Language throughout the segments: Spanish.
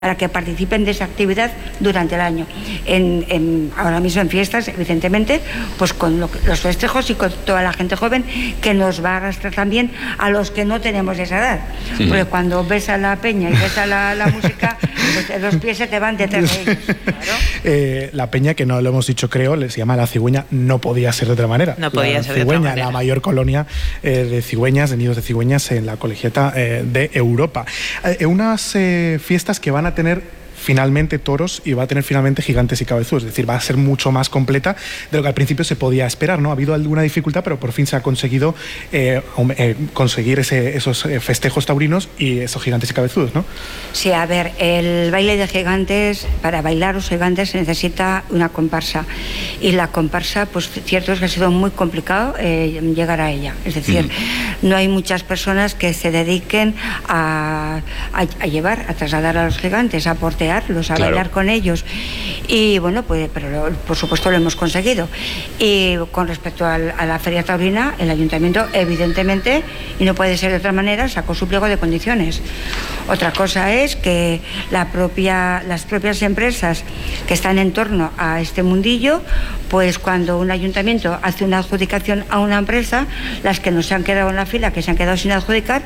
para que participen de esa actividad durante el año. Ahora mismo en fiestas, evidentemente, pues con los festejos y con toda la gente joven, que nos va a arrastrar también a los que no tenemos esa edad. Porque cuando ves a la peña y ves a la música, pues los pies se te van detrás de ellos. Claro. La peña, que no lo hemos dicho, creo, se llama La Cigüeña, no podía ser de otra manera. No podía ser de otra manera. La mayor colonia de cigüeñas, de nidos de cigüeñas en la colegiata de Europa. Unas fiestas que van a tener finalmente toros y va a tener finalmente gigantes y cabezudos, es decir, va a ser mucho más completa de lo que al principio se podía esperar, ¿no? Ha habido alguna dificultad, pero por fin se ha conseguido conseguir esos festejos taurinos y esos gigantes y cabezudos, ¿no? Sí, a ver, el baile de gigantes, para bailar los gigantes se necesita una comparsa, y la comparsa, pues cierto es que ha sido muy complicado llegar a ella, es decir, no hay muchas personas que se dediquen a trasladar a los gigantes, a portear, a bailar con ellos, y bueno, pues pero por supuesto lo hemos conseguido. Y con respecto a la feria taurina, el ayuntamiento evidentemente, y no puede ser de otra manera, sacó su pliego de condiciones. Otra cosa es que las propias empresas que están en torno a este mundillo, pues cuando un ayuntamiento hace una adjudicación a una empresa, las que no se han quedado en la fila, que se han quedado sin adjudicar,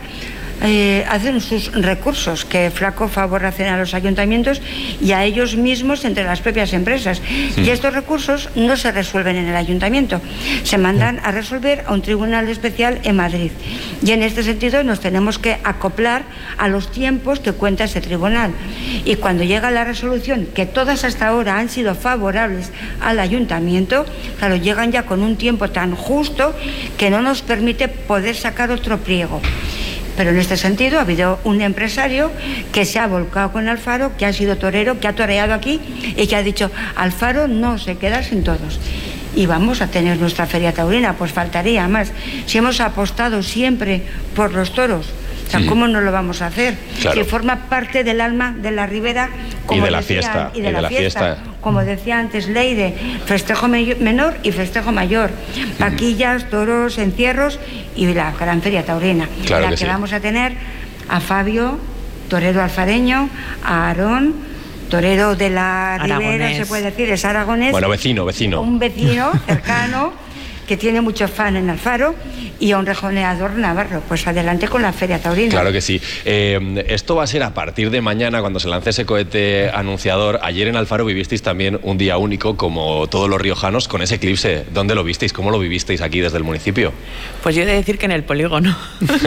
hacen sus recursos, que flaco favor hacen a los ayuntamientos y a ellos mismos entre las propias empresas. Y estos recursos no se resuelven en el ayuntamiento, se mandan a resolver a un tribunal especial en Madrid. Y en este sentido nos tenemos que acoplar a los tiempos que cuenta ese tribunal. Y cuando llega la resolución, que todas hasta ahora han sido favorables al ayuntamiento, claro, llegan ya con un tiempo tan justo que no nos permite poder sacar otro pliego. Pero en este sentido ha habido un empresario que se ha volcado con Alfaro, que ha sido torero, que ha toreado aquí y que ha dicho: Alfaro no se queda sin todos. Y vamos a tener nuestra feria taurina, pues faltaría más. Si hemos apostado siempre por los toros, o sea, ¿cómo no lo vamos a hacer? Claro. Si forma parte del alma de la Ribera, como y de la decían, fiesta. Y de la fiesta. Como decía antes Leire, festejo menor y festejo mayor. Vaquillas, toros, encierros y la gran feria taurina. Claro, en la que vamos a tener a Fabio, torero alfareño, a Aarón, torero de la Ribera, se puede decir, es aragonés. Bueno, vecino. Un vecino cercano que tiene mucho fan en Alfaro, y a un rejoneador navarro. Pues adelante con la feria taurina. Claro que sí. Esto va a ser a partir de mañana, cuando se lance ese cohete anunciador. Ayer en Alfaro vivisteis también un día único, como todos los riojanos, con ese eclipse. ¿Dónde lo visteis? ¿Cómo lo vivisteis aquí desde el municipio? Pues yo he de decir que en el polígono.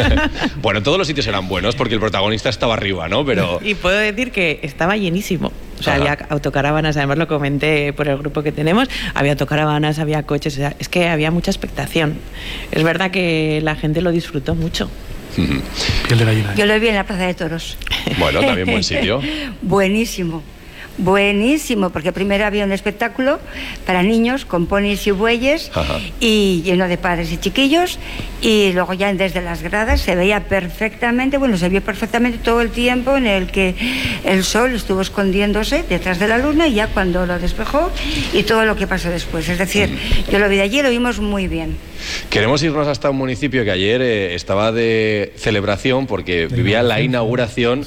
Bueno, todos los sitios eran buenos porque el protagonista estaba arriba, ¿no? Pero... Y puedo decir que estaba llenísimo. O sea, había autocaravanas, además lo comenté por el grupo que tenemos, había autocaravanas, había coches, o sea, es que había mucha expectación. Es verdad que la gente lo disfrutó mucho. Piel de gallina. Yo lo vi en la Plaza de Toros. Bueno, también buen sitio. Buenísimo. Buenísimo, porque primero había un espectáculo para niños con ponis y bueyes, y lleno de padres y chiquillos, y luego ya desde las gradas se veía perfectamente, se vio perfectamente todo el tiempo en el que el sol estuvo escondiéndose detrás de la luna, y ya cuando lo despejó y todo lo que pasó después. Es decir, yo lo vi de allí y lo vimos muy bien. Queremos irnos hasta un municipio que ayer estaba de celebración porque vivía la inauguración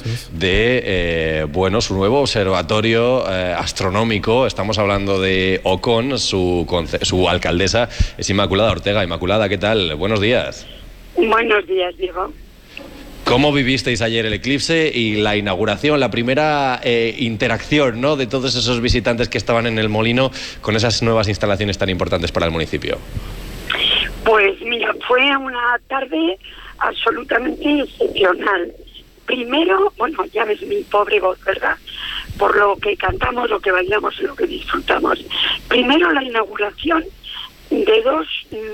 de su nuevo observatorio astronómico. Estamos hablando de Ocon, su alcaldesa es Inmaculada Ortega. Inmaculada, ¿qué tal? Buenos días. Buenos días, Diego. ¿Cómo vivisteis ayer el eclipse y la inauguración, la primera interacción, ¿no?, de todos esos visitantes que estaban en el molino con esas nuevas instalaciones tan importantes para el municipio? Pues mira, fue una tarde absolutamente excepcional. Primero, ya ves mi pobre voz, ¿verdad? Por lo que cantamos, lo que bailamos y lo que disfrutamos. Primero, la inauguración de dos,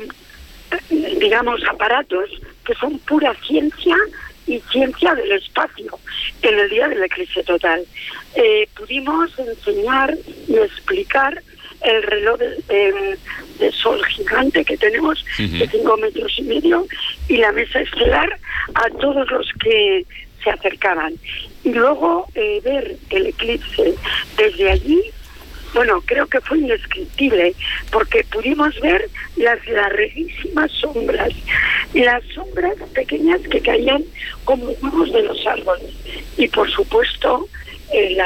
aparatos que son pura ciencia y ciencia del espacio en el día del eclipse total. Pudimos enseñar y explicar el reloj de sol gigante que tenemos de 5,5 metros y la mesa estelar a todos los que se acercaban. Y luego ver el eclipse desde allí, creo que fue indescriptible, porque pudimos ver las larguísimas sombras, las sombras pequeñas que caían como huevos de los árboles. Y por supuesto la